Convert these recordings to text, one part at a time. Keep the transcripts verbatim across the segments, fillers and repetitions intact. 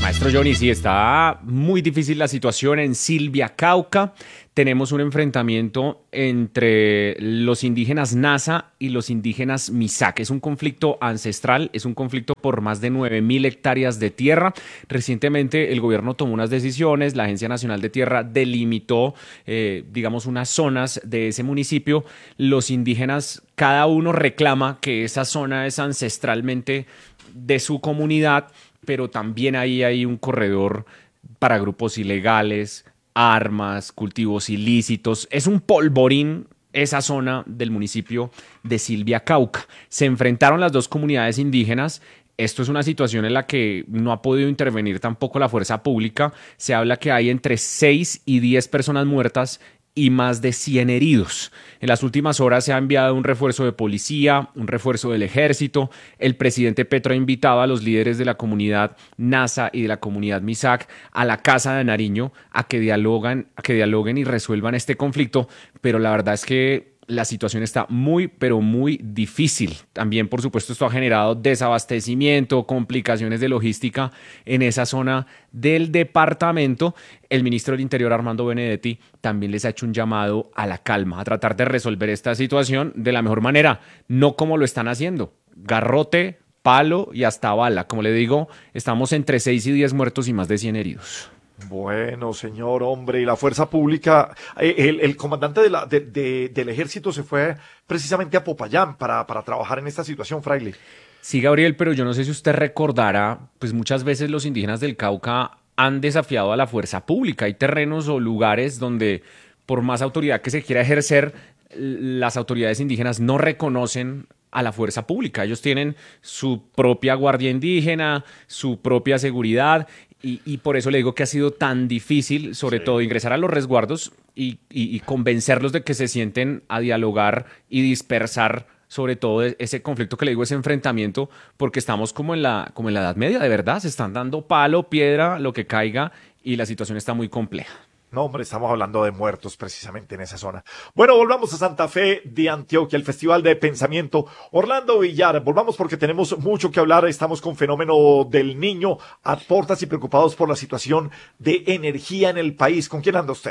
Maestro Johnny, sí, está muy difícil la situación en Silvia, Cauca. Tenemos un enfrentamiento entre los indígenas Nasa y los indígenas Misak. Es un conflicto ancestral, es un conflicto por más de nueve mil hectáreas de tierra. Recientemente el gobierno tomó unas decisiones, la Agencia Nacional de Tierra delimitó, eh, digamos, unas zonas de ese municipio. Los indígenas, cada uno reclama que esa zona es ancestralmente de su comunidad, pero también ahí hay un corredor para grupos ilegales, armas, cultivos ilícitos. Es un polvorín esa zona del municipio de Silvia, Cauca. Se enfrentaron las dos comunidades indígenas. Esto es una situación en la que no ha podido intervenir tampoco la fuerza pública. Se habla que hay entre seis y diez personas muertas y más de cien heridos. En las últimas horas se ha enviado un refuerzo de policía, un refuerzo del ejército. El presidente Petro ha invitado a los líderes de la comunidad Nasa y de la comunidad Misak a la Casa de Nariño a que dialogan, a que dialoguen y resuelvan este conflicto, pero la verdad es que la situación está muy, pero muy difícil. También, por supuesto, esto ha generado desabastecimiento, complicaciones de logística en esa zona del departamento. El ministro del Interior, Armando Benedetti, también les ha hecho un llamado a la calma, a tratar de resolver esta situación de la mejor manera, no como lo están haciendo. Garrote, palo y hasta bala. Como le digo, estamos entre seis y diez muertos y más de cien heridos. Bueno, señor, hombre, y la fuerza pública, el, el comandante de la, de, de, del ejército se fue precisamente a Popayán para, para trabajar en esta situación, Fraile. Sí, Gabriel, pero yo no sé si usted recordará, pues muchas veces los indígenas del Cauca han desafiado a la fuerza pública. Hay terrenos o lugares donde, por más autoridad que se quiera ejercer, las autoridades indígenas no reconocen a la fuerza pública. Ellos tienen su propia guardia indígena, su propia seguridad. Y, y por eso le digo que ha sido tan difícil, sobre sí. todo, ingresar a los resguardos y, y, y convencerlos de que se sienten a dialogar y dispersar, sobre todo, ese conflicto que le digo, ese enfrentamiento, porque estamos como en la, como en la Edad Media, de verdad. Se están dando palo, piedra, lo que caiga, y la situación está muy compleja. No, hombre, estamos hablando de muertos precisamente en esa zona. Bueno, volvamos a Santa Fe de Antioquia, el Festival de Pensamiento. Orlando Villar, volvamos porque tenemos mucho que hablar. Estamos con fenómeno del niño, aportas y preocupados por la situación de energía en el país. ¿Con quién anda usted?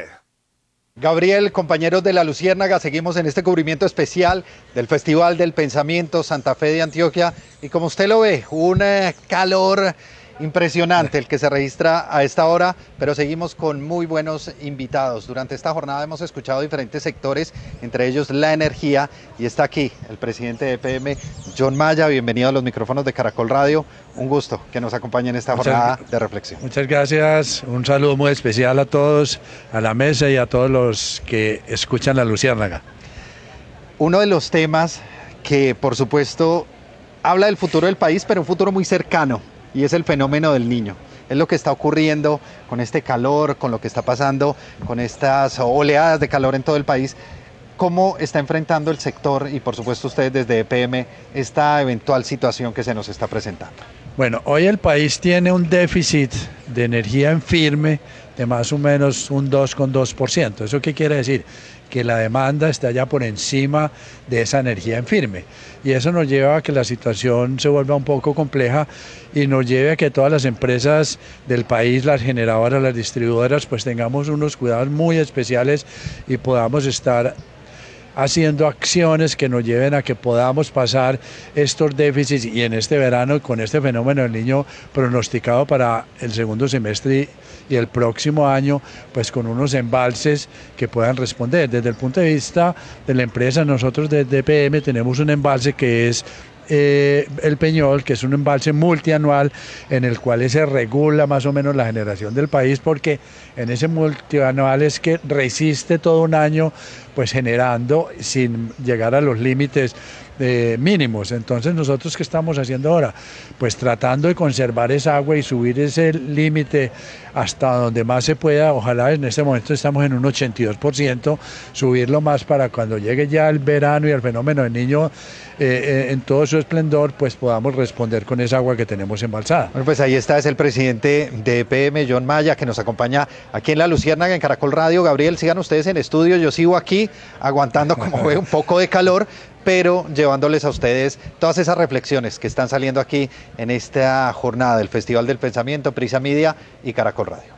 Gabriel, compañeros de La Luciérnaga, seguimos en este cubrimiento especial del Festival del Pensamiento Santa Fe de Antioquia. Y como usted lo ve, un eh, calor impresionante el que se registra a esta hora, pero seguimos con muy buenos invitados. Durante esta jornada hemos escuchado diferentes sectores, entre ellos la energía, y está aquí el presidente de E P M, John Maya. Bienvenido a los micrófonos de Caracol Radio. Un gusto que nos acompañe en esta muchas, jornada de reflexión. Muchas gracias, un saludo muy especial a todos, a la mesa y a todos los que escuchan La Luciérnaga. Uno de los temas que, por supuesto, habla del futuro del país, pero un futuro muy cercano, y es el fenómeno del niño. Es lo que está ocurriendo con este calor, con lo que está pasando, con estas oleadas de calor en todo el país. ¿Cómo está enfrentando el sector y, por supuesto, ustedes desde E P M esta eventual situación que se nos está presentando? Bueno, hoy el país tiene un déficit de energía en firme de más o menos un dos coma dos por ciento. ¿Eso qué quiere decir? Que la demanda está ya por encima de esa energía en firme. Y eso nos lleva a que la situación se vuelva un poco compleja y nos lleve a que todas las empresas del país, las generadoras, las distribuidoras, pues tengamos unos cuidados muy especiales y podamos estar haciendo acciones que nos lleven a que podamos pasar estos déficits, y en este verano con este fenómeno del niño pronosticado para el segundo semestre y el próximo año, pues con unos embalses que puedan responder. Desde el punto de vista de la empresa, nosotros desde E P M tenemos un embalse que es Eh, el Peñol, que es un embalse multianual en el cual se regula más o menos la generación del país, porque en ese multianual es que resiste todo un año pues generando sin llegar a los límites eh, mínimos. Entonces, nosotros, ¿qué estamos haciendo ahora? Pues tratando de conservar esa agua y subir ese límite hasta donde más se pueda. Ojalá en este momento estamos en un ochenta y dos por ciento, subirlo más para cuando llegue ya el verano y el fenómeno del niño eh, eh, en todo su esplendor, pues podamos responder con esa agua que tenemos embalsada. Bueno, pues ahí está, es el presidente de E P M, John Maya, que nos acompaña aquí en La Luciérnaga, en Caracol Radio. Gabriel, sigan ustedes en estudio, yo sigo aquí aquí, aguantando, como ve, un poco de calor, pero llevándoles a ustedes todas esas reflexiones que están saliendo aquí en esta jornada del Festival del Pensamiento, Prisa Media y Caracol Radio.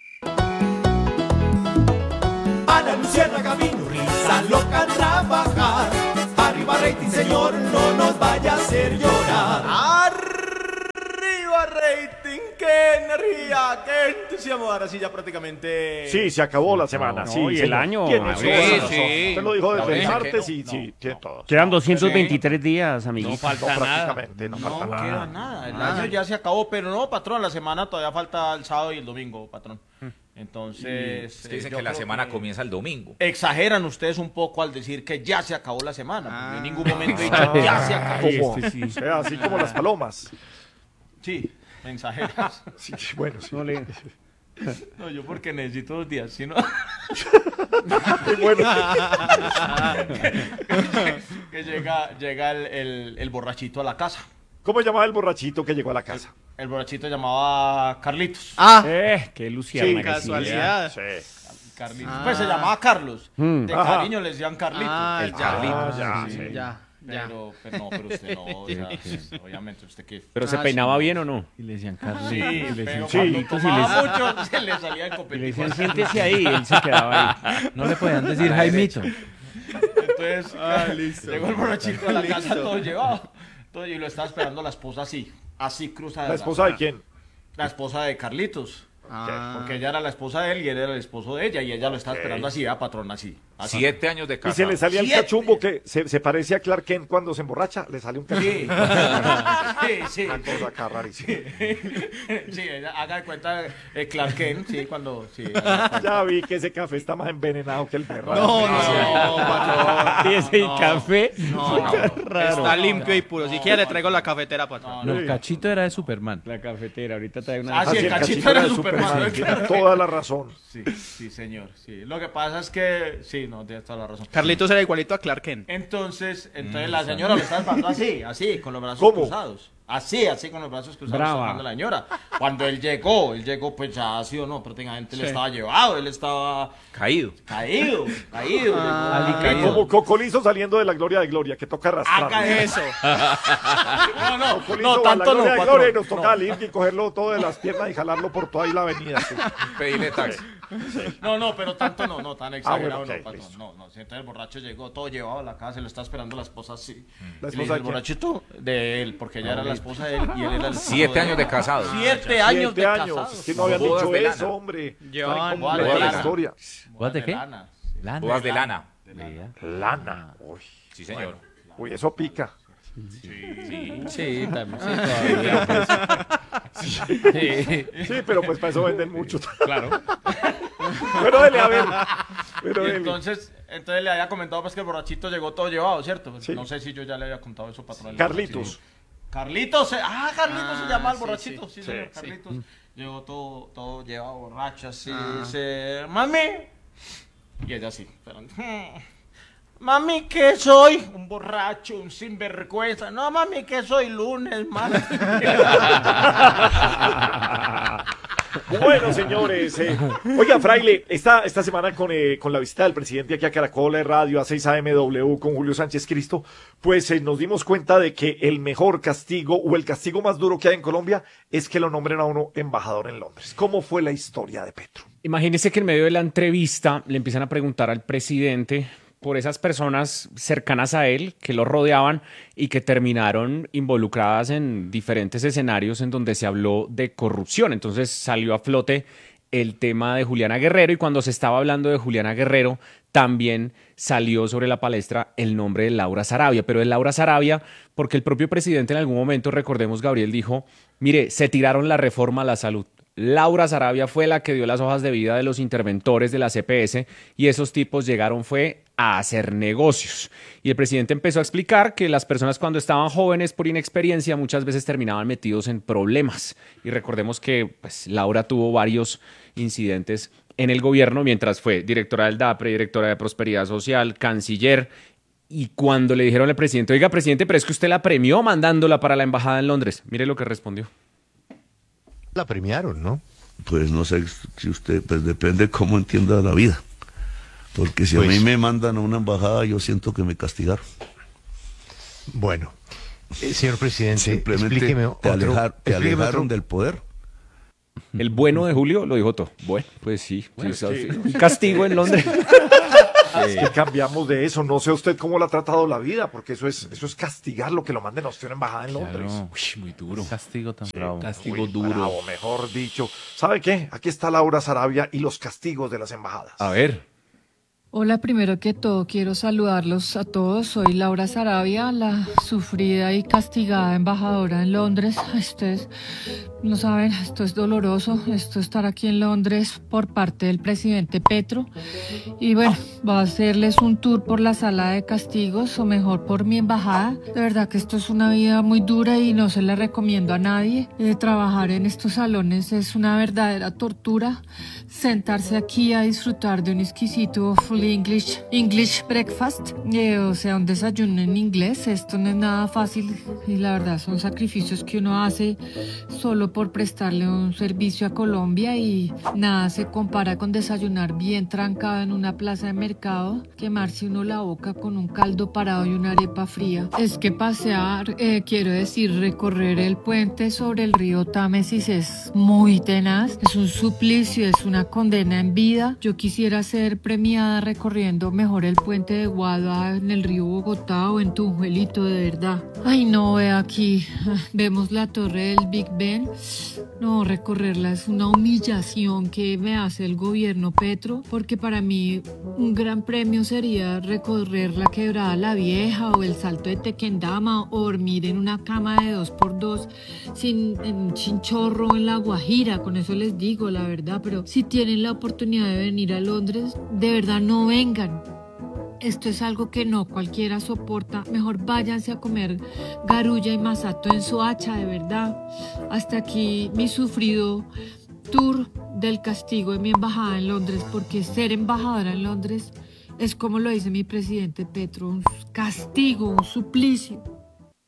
Ana Luciérnaga vino, risa loca a trabajar. Arriba rating, señor, no nos vaya a hacer llorar. Arriba rating, qué energía, qué entusiasmo. Ahora sí ya prácticamente... Sí, se acabó la semana. No, sí, y el señor. año. Tiene Sí, toda la sí. razón. Usted lo dijo desde No, el deja martes que y no, sí, no, tiene no. todo. Quedan doscientos veintitrés días, amiguitos. No falta No, nada. prácticamente, no No falta nada. queda nada, el año ya se acabó, pero no, patrón, la semana todavía falta el sábado y el domingo, patrón. Entonces... Usted eh, dice yo que la creo semana que comienza el domingo. Exageran ustedes un poco al decir que ya se acabó la semana, porque Ah. en ningún momento he dicho ya se acabó. Como, Este sí. o sea, así como las palomas. Sí, me exageras. Sí, bueno, sí. No le- No, yo porque necesito dos días, si no... Y bueno, que llega, llega el, el, el borrachito a la casa. ¿cómo llamaba el borrachito que llegó a la casa? El borrachito llamaba Carlitos. Ah, Eh, qué luciana. casualidad. Sí. Carlitos. Ah. Pues se llamaba Carlos. Mm. De Ajá. cariño le decían Carlitos. Ah, El ya, Carlitos. ya, sí, sí. ya, ya. Pero, pero no, pero usted no, o sea, pues, obviamente usted que... Pero se Ah, peinaba sí. bien o no. Y le decían Carlos. Sí, y le pero decían, sí. cuando Carlitos, y tomaba le- mucho se le salía el y le copetico. decían, siéntese ahí. Y él se quedaba ahí. No le podían decir Jaimito. Entonces, Ah, listo. llegó el borrachito a la casa Listo. todo llevado. Todo, y lo estaba esperando la esposa así, así cruzada. ¿La esposa de quién? La esposa de Carlitos. Ah. Porque ella era la esposa de él y él era el esposo de ella. Y ella lo estaba esperando así, a patrón, así. así. Siete años de Y casa. se le salía el Siete. cachumbo que se, se parece a Clark Kent cuando se emborracha. Le sale un cachumbo. Sí, sí, sí. Una cosa acá rarísima. Sí, ella haga de cuenta eh, Clark Kent, sí, cuando... Sí, haga de cuenta. Ya vi que ese café está más envenenado que el perro. No, no, patrón. Y ese café. No, no, está limpio y puro. Si quiere, le traigo la cafetera, patrón. No, No, el cachito era de Superman. La cafetera, ahorita trae una. Ah, sí, el cachito era de Superman. Tiene toda la razón. Sí, sí, señor, sí. Lo que pasa es que... Sí, no, tienes toda la razón. Carlitos era igualito a Clark Kent. Entonces, entonces la señora lo está esperando así, así, con los brazos ¿Cómo? cruzados. Así, así con los brazos cruzados Brava. esperando a la señora. Cuando él llegó, él llegó pues ya así o no, prácticamente él Sí. estaba llevado, él estaba Caído. caído, caído. Ah, llegó caído. Como Cocolizo saliendo de la gloria de gloria, que toca arrastrar. Haga eso. No, no, Cocolizo no, va a tanto la no, gloria de patrón. gloria y nos No. toca al y cogerlo todo de las piernas y jalarlo por toda ahí la avenida. sí. Pedirle taxi. No, no, pero tanto no, no, tan exagerado bueno, ok, no, patrón. listo. No, no, si entonces el borracho llegó todo llevado a la casa, lo está esperando la esposa así. ¿La Y esposa le dice, de el quién? borrachito de él, porque ella era la esposa de él y él era el esposo Siete de años ella. de casado. Siete años Siete de años. casado. Es que no habían Bodas dicho de lana. eso, hombre. Llevaban Está bodas de incompleta la lana. historia. ¿Bodas de qué? lana, sí. Lana. Bodas de lana. Vea. Lana. Uy, Sí, señor. uy, eso pica. Sí, también. Sí, todavía. pues. Sí. Sí, pero pues para eso venden mucho. Claro. Pero dele, a ver. Pero Y dele. entonces, entonces le había comentado pues que el borrachito llegó todo llevado, ¿cierto? Pues, Sí. No sé si yo ya le había contado eso, patrón. Carlitos. Carlitos, eh, ah, Carlitos se Ah, llama el sí, borrachito, sí. sí, señor, Sí. Carlitos. Llegó todo, todo llevado borracho, así, Ah. dice, mami. Y ella así, esperando. "Hmm, Mami, ¿qué soy? Un borracho, un sinvergüenza. No, mami, ¿qué soy? Lunes, martes. Bueno, señores. eh, Oiga, Fraile, esta, esta semana con, eh, con la visita del presidente aquí a Caracol de Radio A seis A M W con Julio Sánchez Cristo, pues eh, nos dimos cuenta de que el mejor castigo o el castigo más duro que hay en Colombia es que lo nombren a uno embajador en Londres. ¿Cómo fue la historia de Petro? Imagínese que en medio de la entrevista le empiezan a preguntar al presidente por esas personas cercanas a él que lo rodeaban y que terminaron involucradas en diferentes escenarios en donde se habló de corrupción. Entonces salió a flote el tema de Juliana Guerrero y cuando se estaba hablando de Juliana Guerrero también salió sobre la palestra el nombre de Laura Sarabia, pero de Laura Sarabia porque el propio presidente en algún momento, recordemos, Gabriel dijo, mire, se tiraron la reforma a la salud. Laura Sarabia fue la que dio las hojas de vida de los interventores de la C P S y esos tipos llegaron fue a hacer negocios. Y el presidente empezó a explicar que las personas cuando estaban jóvenes por inexperiencia muchas veces terminaban metidos en problemas. Y recordemos que pues, Laura tuvo varios incidentes en el gobierno mientras fue directora del DAPRE, directora de Prosperidad Social, canciller. Y cuando le dijeron al presidente, oiga, presidente, pero es que usted la premió mandándola para la embajada en Londres. Mire lo que respondió. La premiaron, ¿no? Pues no sé si usted, pues depende cómo entienda la vida. Porque si Pues- a mí me mandan a una embajada, yo siento que me castigaron. Bueno, eh, señor presidente, Simplemente explíqueme te, otro, alejar- te explíqueme alejaron otro- del poder. El bueno de Julio lo dijo todo. Bueno, pues sí. Bueno, sí, es que- sí, un castigo en Londres. Es que cambiamos de eso. No sé usted cómo le ha tratado la vida, porque eso es, eso es castigar lo que lo manden a usted a una embajada en Londres. Claro. Uy, muy duro. Castigo tan bravo. Castigo Uy, duro. bravo, mejor dicho. ¿Sabe qué? Aquí está Laura Sarabia y los castigos de las embajadas. A ver. Hola, primero que todo quiero saludarlos a todos. Soy Laura Sarabia, la sufrida y castigada embajadora en Londres. Ustedes no saben, esto es doloroso, esto estar aquí en Londres por parte del presidente Petro. Y bueno, va a hacerles un tour por la sala de castigos, o mejor por mi embajada. De verdad que esto es una vida muy dura y no se la recomiendo a nadie. Eh, trabajar en estos salones es una verdadera tortura. Sentarse aquí a disfrutar de un exquisito full English, English breakfast, eh, o sea, un desayuno en inglés. Esto no es nada fácil y la verdad son sacrificios que uno hace solo por prestarle un servicio a Colombia, y nada se compara con desayunar bien trancado en una plaza de mercado, quemarse uno la boca con un caldo parado y una arepa fría. Es que pasear, eh, quiero decir, recorrer el puente sobre el río Támesis es muy tenaz, es un suplicio, es una condena en vida. Yo quisiera ser premiada recorriendo mejor el puente de Guadua en el río Bogotá o en Tunjuelito, de verdad. Ay, no, ve aquí, ah, vemos la torre del Big Ben. No, recorrerla es una humillación que me hace el gobierno Petro, porque para mí un gran premio sería recorrer la Quebrada La Vieja o el Salto de Tequendama, o dormir en una cama de dos por dos sin en un chinchorro en La Guajira. Con eso les digo la verdad, pero si tienen la oportunidad de venir a Londres, de verdad no vengan. Esto es algo que no cualquiera soporta. Mejor váyanse a comer garulla y masato en Soacha, de verdad. Hasta aquí mi sufrido tour del castigo de mi embajada en Londres, porque ser embajadora en Londres es, como lo dice mi presidente Petro, un castigo, un suplicio.